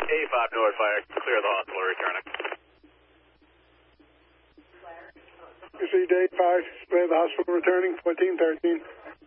A5 North Fire, clear the hospital, returning. Received A5, clear the hospital, returning, 1413.